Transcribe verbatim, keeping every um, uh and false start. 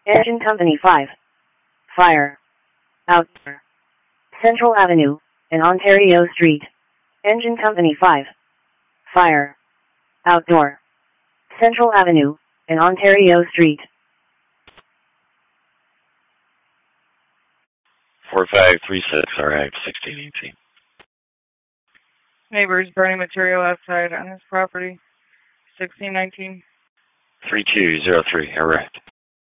Engine Company five. Fire. Outdoor. Central Avenue, and Ontario Street. Engine Company five. Fire. Outdoor. Central Avenue, and Ontario Street. four five three six, arrived sixteen eighteen. Neighbors burning material outside on his property. sixteen nineteen. three two zero three, arrived.